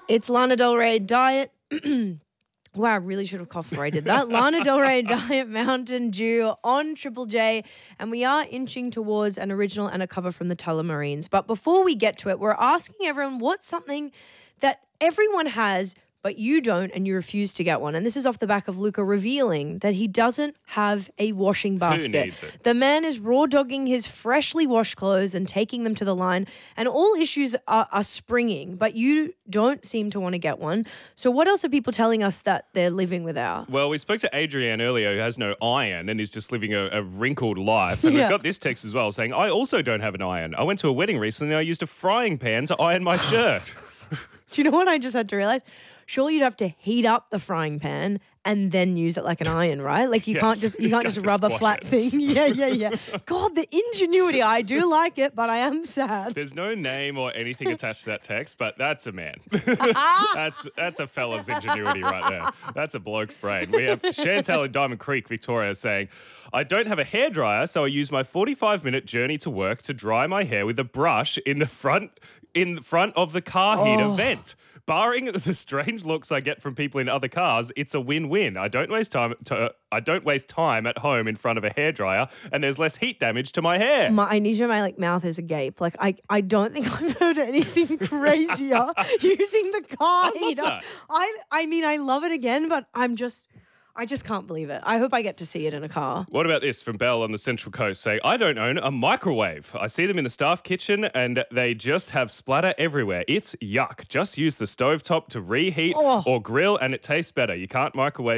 It's Lana Del Rey Diet. Wow, I really should have coughed before I did that. Lana Del Rey Diet Mountain Dew on Triple J. And we are inching towards an original and a cover from the Tullamarines. But before we get to it, we're asking everyone what's something that everyone has but you don't and you refuse to get one. And this is off the back of Luca revealing that he doesn't have a washing basket. Who needs it? The man is raw dogging his freshly washed clothes and taking them to the line. And all issues are springing, but you don't seem to want to get one. So what else are people telling us that they're living without? Well, we spoke to Adrienne earlier who has no iron and is just living a wrinkled life. And Yeah. we've got this text as well saying, I also don't have an iron. I went to a wedding recently. I used a frying pan to iron my shirt. Do you know what I just had to realize? Surely you'd have to heat up the frying pan and then use it like an iron, right? Like you can't Yes, just rub a squash flat it. thing. Yeah. God, the ingenuity. I do like it, but I am sad. There's no name or anything attached to that text, but that's a man. that's a fella's ingenuity right there. That's a bloke's brain. We have Chantel in Diamond Creek, Victoria, saying, I don't have a hairdryer, so I use my 45-minute journey to work to dry my hair with a brush in the front of the car heater vent. Barring the strange looks I get from people in other cars, it's a win-win. I don't waste time at home in front of a hairdryer, and there's less heat damage to my hair. I need to my mouth is agape. Like I don't think I've heard anything crazier using the car heater. that. I mean I love it again, but I just can't believe it. I hope I get to see it in a car. What about this from Belle on the Central Coast saying, I don't own a microwave. I see them in the staff kitchen and they just have splatter everywhere. It's yuck. Just use the stovetop to reheat or grill and it tastes better. You can't microwave